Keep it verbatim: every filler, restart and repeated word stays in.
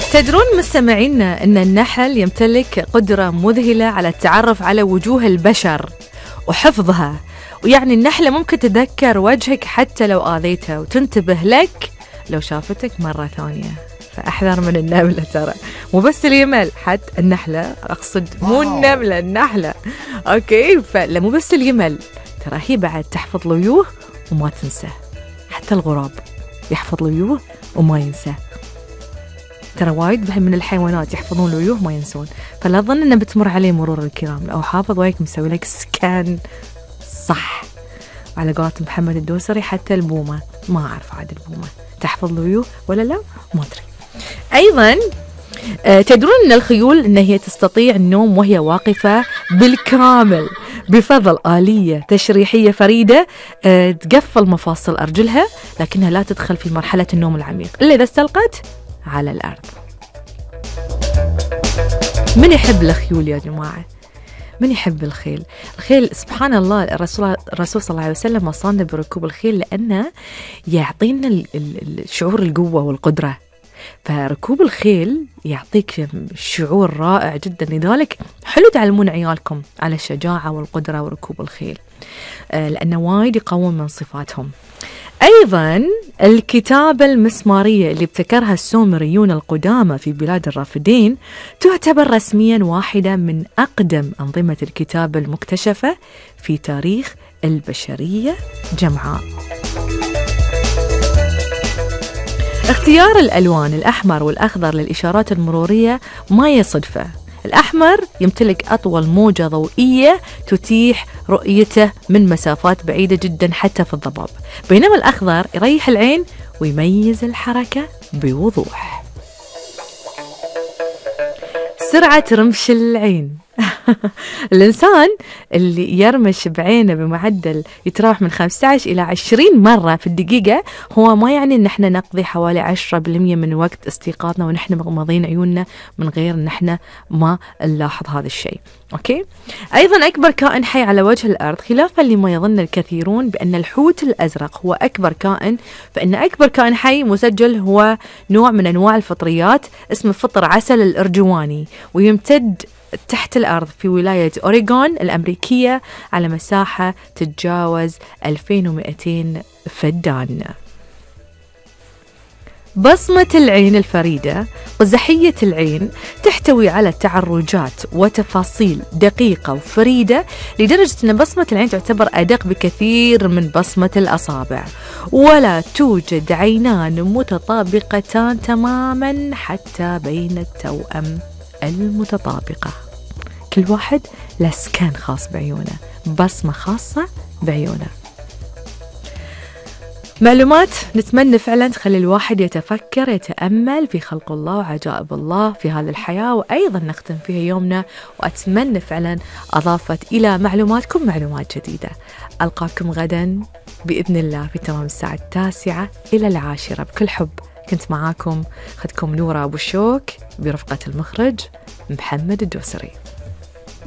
تدرون مستمعينا أن النحل يمتلك قدرة مذهلة على التعرف على وجوه البشر وحفظها، ويعني النحلة ممكن تذكر وجهك حتى لو آذيتها وتنتبه لك لو شافتك مرة ثانية. فأحذر من النملة، ترى مو بس اليمل، حتى النحلة، أقصد مو النملة، النحلة. أوكي، فلا مو بس اليمل، ترى هي بعد تحفظ لويوه وما تنسى. حتى الغراب يحفظ لويوه وما ينسى. ترى وايد من الحيوانات يحفظون لويوه ما ينسون، فلا تظن انه بتمر عليه مرور الكرام. لو حافظ وياك مسوي لك سكان صح. وعلى قولة محمد الدوسري حتى البومة، ما أعرف عاد البومة تحفظ لويوه ولا لا، ما أدري. أيضا تدرون أن الخيول أن هي تستطيع النوم وهي واقفة بالكامل بفضل آلية تشريحية فريدة تقفل مفاصل أرجلها، لكنها لا تدخل في مرحلة النوم العميق إلا إذا استلقت على الأرض. من يحب الخيول يا جماعة؟ من يحب الخيل؟ الخيل سبحان الله، الرسول الرسول صلى الله عليه وسلم وصانا بركوب الخيل لأنه يعطينا الشعور القوة والقدرة. فركوب الخيل يعطيك شعور رائع جدا، لذلك حلو تعلمون عيالكم على الشجاعة والقدرة وركوب الخيل، لأنه وايد يقوم من صفاتهم. أيضا الكتابة المسمارية اللي ابتكرها السومريون القدامى في بلاد الرافدين تعتبر رسميا واحدة من أقدم أنظمة الكتابة المكتشفة في تاريخ البشرية جمعاء. اختيار الألوان الأحمر والأخضر للإشارات المرورية ما يصدفه. الأحمر يمتلك أطول موجة ضوئية تتيح رؤيته من مسافات بعيدة جدا حتى في الضباب، بينما الأخضر يريح العين ويميز الحركة بوضوح. سرعة رمش العين. الإنسان اللي يرمش بعينه بمعدل يتراوح من خمسة عشر إلى عشرين مرة في الدقيقة، هو ما يعني إن احنا نقضي حوالي عشرة بالمئة من وقت استيقاظنا ونحن مغمضين عيوننا من غير إن احنا ما نلاحظ هذا الشيء. أوكي. أيضا أكبر كائن حي على وجه الأرض، خلافا لما يظن الكثيرون بأن الحوت الأزرق هو أكبر كائن، فإن أكبر كائن حي مسجل هو نوع من أنواع الفطريات اسمه فطر عسل الأرجواني، ويمتد تحت الأرض في ولاية أوريغون الأمريكية على مساحة تتجاوز ألفين ومئتين فدان. بصمة العين الفريدة قزحية العين تحتوي على تعرجات وتفاصيل دقيقة وفريدة، لدرجة أن بصمة العين تعتبر أدق بكثير من بصمة الأصابع، ولا توجد عينان متطابقتان تماما حتى بين التوأم المتطابقة. كل واحد له سكان خاص بعيونه، بصمة خاصة بعيونه. معلومات نتمنى فعلا تخلي الواحد يتفكر يتأمل في خلق الله وعجائب الله في هذه الحياة، وأيضا نختم فيها يومنا، وأتمنى فعلا أضافت إلى معلوماتكم معلومات جديدة. ألقاكم غدا بإذن الله في تمام الساعة التاسعة إلى العاشرة بكل حب. كنت معاكم أختكم نورة أبو الشوك برفقة المخرج محمد الدوسري.